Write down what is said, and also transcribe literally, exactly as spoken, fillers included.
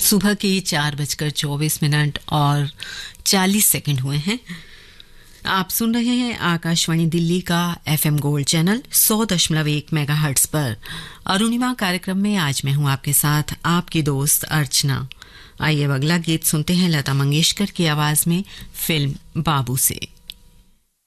सुबह के चार बजकर चौबीस मिनट और चालीस सेकंड हुए हैं। आप सुन रहे हैं आकाशवाणी दिल्ली का एफएम गोल्ड चैनल सौ दशमलव एक मेगाहर्ट्ज पर। अरुणिमा कार्यक्रम में आज मैं हूं आपके साथ आपकी दोस्त अर्चना। आइए अब अगला गीत सुनते हैं लता मंगेशकर की आवाज में फिल्म बाबू से।